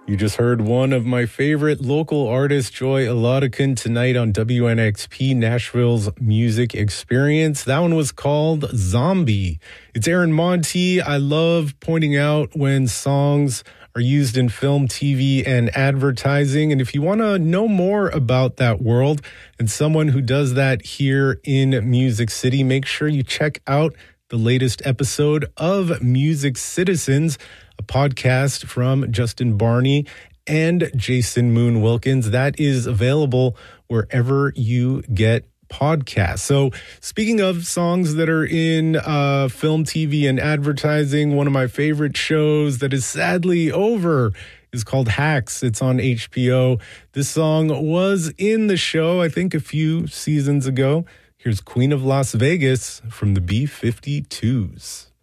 You just heard one of my favorite local artists, Joy Elodican, tonight on WNXP, Nashville's Music Experience. That one was called Zombie. It's Aaron Monti. I love pointing out when songs are used in film, TV, and advertising. And if you want to know more about that world and someone who does that here in Music City, make sure you check out the latest episode of Music Citizens, a podcast from Justin Barney and Jason Moon Wilkins. That is available wherever you get podcasts. So speaking of songs that are in film, TV, and advertising, one of my favorite shows that is sadly over is called Hacks. It's on HBO. This song was in the show, I think, a few seasons ago. Here's Queen of Las Vegas from the B-52s.